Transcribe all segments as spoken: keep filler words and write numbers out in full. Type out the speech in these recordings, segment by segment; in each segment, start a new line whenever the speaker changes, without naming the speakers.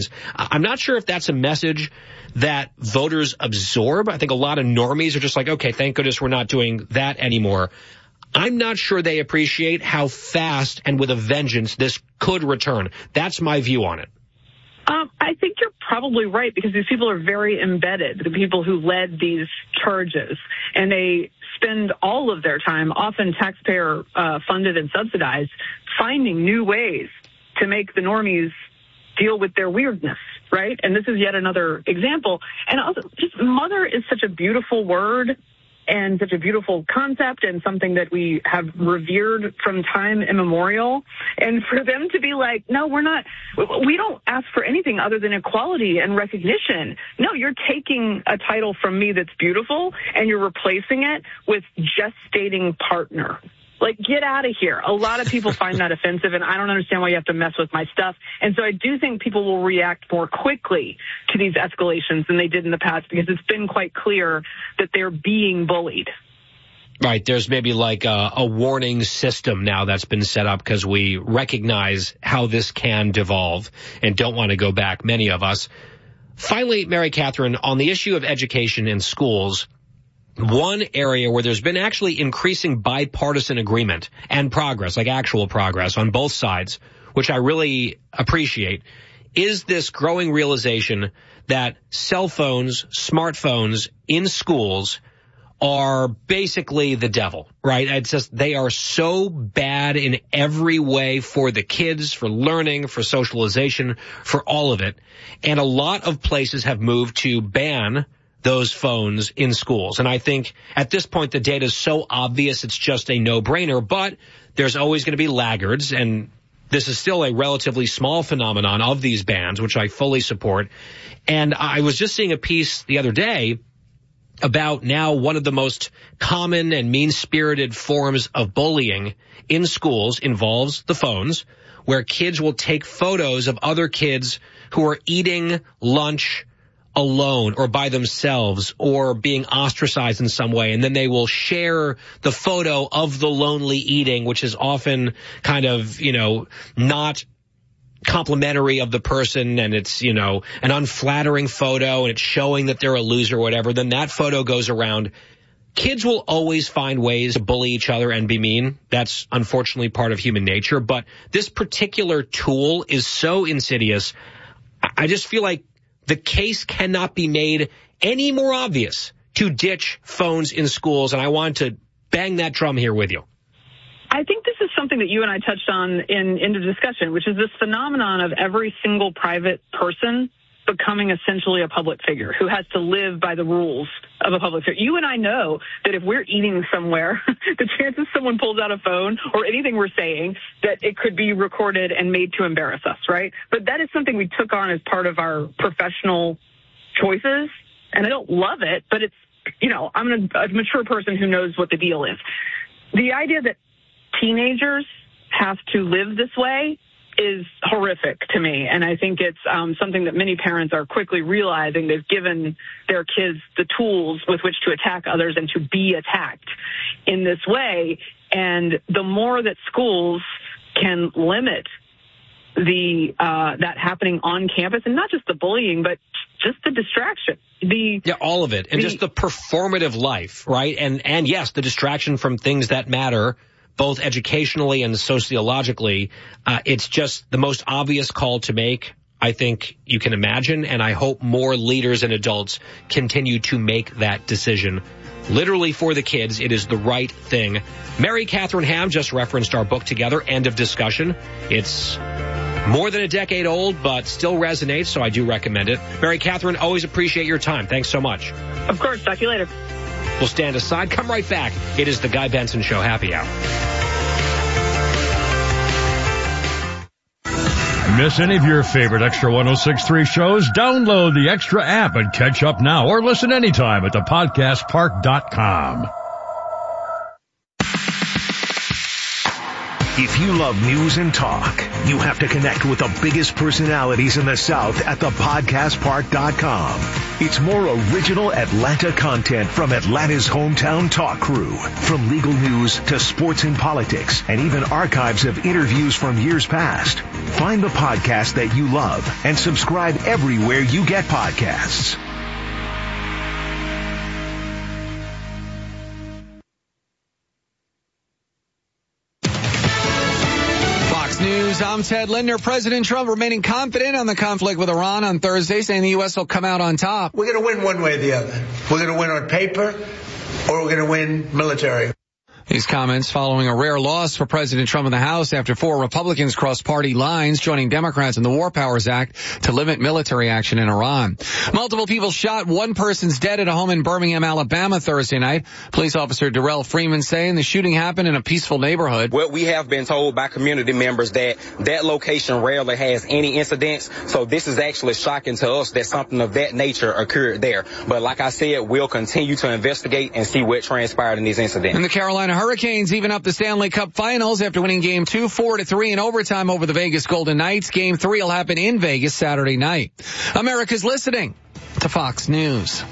I'm not sure if that's a message that voters absorb. I think a lot of normies are just like, okay, thank goodness we're not doing that anymore. I'm not sure they appreciate how fast and with a vengeance this could return. That's my view on it.
Um, I think you're probably right, because these people are very embedded, the people who led these charges, and they spend all of their time, often taxpayer uh, funded and subsidized, finding new ways to make the normies deal with their weirdness, right? And this is yet another example. And also, just mother is such a beautiful word and such a beautiful concept, and something that we have revered from time immemorial. And for them to be like, no, we're not, we don't ask for anything other than equality and recognition. No, you're taking a title from me that's beautiful and you're replacing it with gestating partner. Like, get out of here. A lot of people find that offensive, and I don't understand why you have to mess with my stuff. And so I do think people will react more quickly to these escalations than they did in the past, because it's been quite clear that they're being bullied.
Right. There's maybe like a, a warning system now that's been set up because we recognize how this can devolve and don't want to go back, many of us. Finally, Mary Catherine, on the issue of education in schools, one area where there's been actually increasing bipartisan agreement and progress, like actual progress on both sides, which I really appreciate, is this growing realization that cell phones, smartphones in schools are basically the devil, right? It's just they are so bad in every way for the kids, for learning, for socialization, for all of it. And a lot of places have moved to ban those phones in schools. And I think at this point, the data is so obvious, it's just a no-brainer. But there's always going to be laggards, and this is still a relatively small phenomenon of these bans, which I fully support. And I was just seeing a piece the other day about now one of the most common and mean-spirited forms of bullying in schools involves the phones, where kids will take photos of other kids who are eating lunch alone or by themselves or being ostracized in some way, and then they will share the photo of the lonely eating, which is often kind of, you know, not complimentary of the person, and it's, you know, an unflattering photo, and it's showing that they're a loser or whatever. Then that photo goes around. Kids will always find ways to bully each other and be mean. That's unfortunately part of human nature. But this particular tool is so insidious. I just feel like the case cannot be made any more obvious to ditch phones in schools, and I want to bang that drum here with you.
I think this is something that you and I touched on in, in the discussion, which is this phenomenon of every single private person becoming essentially a public figure who has to live by the rules of a public figure. You and I know that if we're eating somewhere, the chances someone pulls out a phone or anything we're saying, that it could be recorded and made to embarrass us, right? But that is something we took on as part of our professional choices, and I don't love it, but it's, you know, I'm a, a mature person who knows what the deal is. The idea that teenagers have to live this way is horrific to me, and I think it's um, something that many parents are quickly realizing. They've given their kids the tools with which to attack others and to be attacked in this way, and the more that schools can limit the uh, that happening on campus, and not just the bullying, but just the distraction. The
yeah, all of it, and the, just the performative life, right? And and yes, the distraction from things that matter, both educationally and sociologically. Uh, it's just the most obvious call to make, I think you can imagine, and I hope more leaders and adults continue to make that decision. Literally for the kids, it is the right thing. Mary Catherine Ham just referenced our book together, End of Discussion. It's more than a decade old, but still resonates, so I do recommend it. Mary Catherine, always appreciate your time. Thanks so much.
Of course. Talk to you later.
We'll stand aside. Come right back. It is the Guy Benson Show Happy Hour.
Miss any of your favorite Extra one oh six point three shows? Download the Extra app and catch up now, or listen anytime at the podcast park dot com.
If you love news and talk, you have to connect with the biggest personalities in the South at the podcast park dot com. It's more original Atlanta content from Atlanta's hometown talk crew. From legal news to sports and politics, and even archives of interviews from years past. Find the podcast that you love and subscribe everywhere you get podcasts.
News. I'm Ted Linder. President Trump remaining confident on the conflict with Iran on Thursday, saying the U S will come out on top.
We're going to win one way or the other. We're going to win on paper, or we're going to win military.
These comments following a rare loss for President Trump in the House after four Republicans crossed party lines, joining Democrats in the War Powers Act to limit military action in Iran. Multiple people shot. One person's dead at a home in Birmingham, Alabama Thursday night. Police officer Darrell Freeman saying the shooting happened in a peaceful neighborhood.
Well, we have been told by community members that that location rarely has any incidents. So this is actually shocking to us that something of that nature occurred there. But like I said, we'll continue to investigate and see what transpired in these incidents.
In the Carolina Hurricanes even up the Stanley Cup Finals after winning Game two, four to three in overtime over the Vegas Golden Knights. Game three will happen in Vegas Saturday night. America's listening to Fox News.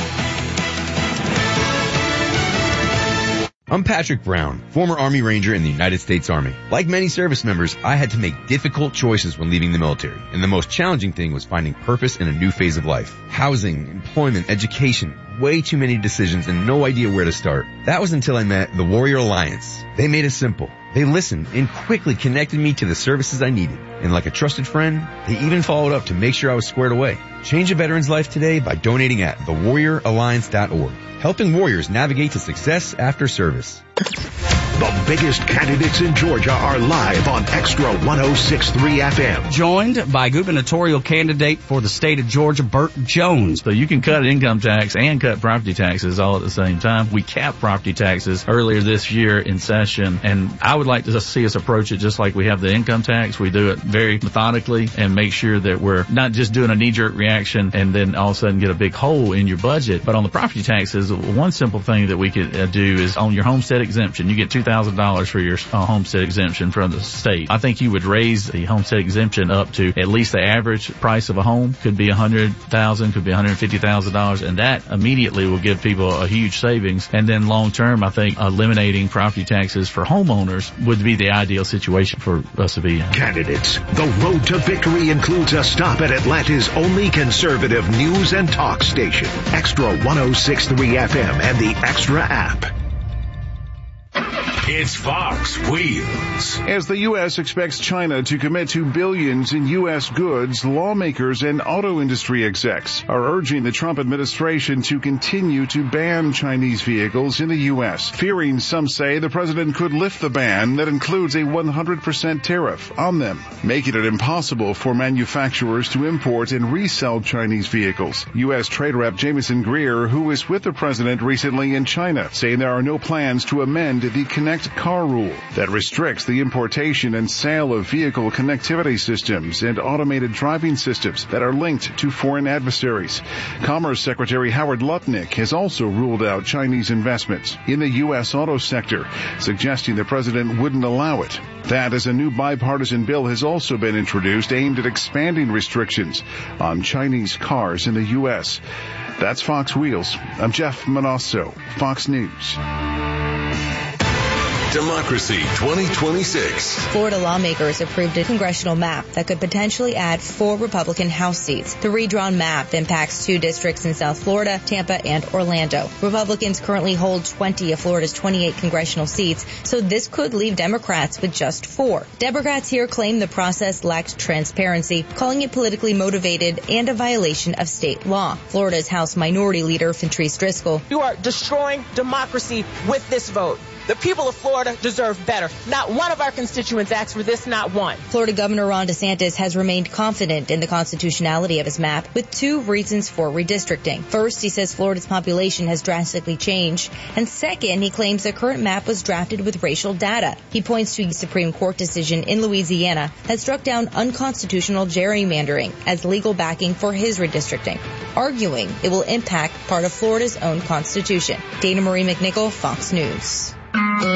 I'm Patrick Brown, former Army Ranger in the United States Army. Like many service members, I had to make difficult choices when leaving the military, and the most challenging thing was finding purpose in a new phase of life. Housing, employment, education, way too many decisions and no idea where to start. That was until I met the Warrior Alliance. They made it simple. They listened and quickly connected me to the services I needed. And like a trusted friend, they even followed up to make sure I was squared away. Change a veteran's life today by donating at the warrior alliance dot org. Helping warriors navigate to success after service.
The biggest candidates in Georgia are live on Extra one oh six point three F M.
Joined by gubernatorial candidate for the state of Georgia, Burt Jones.
So you can cut income tax and cut property taxes all at the same time. We capped property taxes earlier this year in session, and I would like to see us approach it just like we have the income tax. We do it very methodically and make sure that we're not just doing a knee-jerk reaction and then all of a sudden get a big hole in your budget. But on the property taxes, one simple thing that we could uh, do is on your homestead exemption, you get two thousand dollars for your uh, homestead exemption from the state. I think you would raise the homestead exemption up to at least the average price of a home. Could be one hundred thousand dollars, could be one hundred fifty thousand dollars, and that immediately will give people a huge savings. And then long term, I think eliminating property taxes for homeowners would be the ideal situation for us to be in.
Candidates, the road to victory includes a stop at Atlanta's only conservative news and talk station, Extra one oh six point three F M and the Extra app. It's Fox Wheels.
As the U S expects China to commit to billions in U S goods, lawmakers and auto industry execs are urging the Trump administration to continue to ban Chinese vehicles in the U S, fearing, some say, the president could lift the ban that includes a one hundred percent tariff on them, making it impossible for manufacturers to import and resell Chinese vehicles. U S Trade Rep Jameson Greer, who was with the president recently in China, saying there are no plans to amend the Connect Car rule that restricts the importation and sale of vehicle connectivity systems and automated driving systems that are linked to foreign adversaries. Commerce Secretary Howard Lutnick has also ruled out Chinese investments in the U S auto sector, suggesting the president wouldn't allow it. That, as a new bipartisan bill has also been introduced aimed at expanding restrictions on Chinese cars in the U S. That's Fox Wheels. I'm Jeff Manasso, Fox News.
Democracy twenty twenty-six.
Florida lawmakers approved a congressional map that could potentially add four Republican House seats. The redrawn map impacts two districts in South Florida, Tampa, and Orlando. Republicans currently hold twenty of Florida's twenty-eight congressional seats, so this could leave Democrats with just four. Democrats here claim the process lacked transparency, calling it politically motivated and a violation of state law. Florida's House Minority Leader Fentrice Driscoll.
You are destroying democracy with this vote. The people of Florida deserve better. Not one of our constituents asked for this, not one.
Florida Governor Ron DeSantis has remained confident in the constitutionality of his map with two reasons for redistricting. First, he says Florida's population has drastically changed. And second, he claims the current map was drafted with racial data. He points to a Supreme Court decision in Louisiana that struck down unconstitutional gerrymandering as legal backing for his redistricting, arguing it will impact part of Florida's own constitution. Dana Marie McNichol, Fox News.